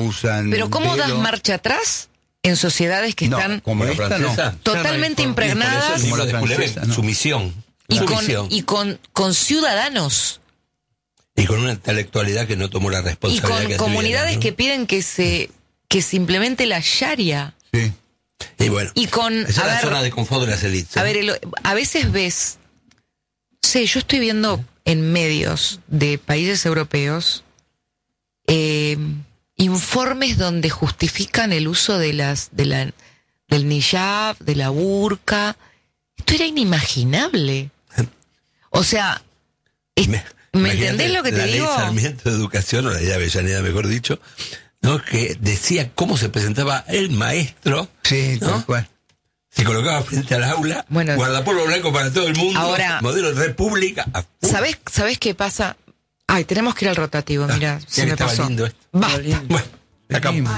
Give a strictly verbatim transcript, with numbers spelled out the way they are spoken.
usan. Pero ¿cómo das velo. marcha atrás en sociedades que No, están como la esta francesa. no. totalmente Ya no hay forma. impregnadas Y por eso Como la el libro de francesa, Poulebec, ¿no? Sumisión. y con, Sumisión. y con, con ciudadanos Y con una intelectualidad que no tomó la y responsabilidad con que comunidades tuviera, ¿no? que piden que se que se implemente la sharia Sí. Y bueno, y con esa es a la ver, zona de confort de las élites. a ver el- a veces ves, sí, yo estoy viendo en medios de países europeos eh, informes donde justifican el uso de las de la del hijab, de la burka. Esto era inimaginable. O sea, es- ¿me, imagínate entendés lo que te la digo? Ley Sarmiento de Educación, o la ley de Avellaneda, mejor dicho, ¿no? Que decía cómo se presentaba el maestro, Sí, ¿no? tal cual. Se colocaba frente al aula, Bueno, guardapolvo blanco para todo el mundo, ahora- modelo república. a full. ¿Sabés, ¿Sabés qué pasa? Ay, tenemos que ir al rotativo, mira, Ya se que me estaba pasó. lindo esto. Basta. Bueno, acá.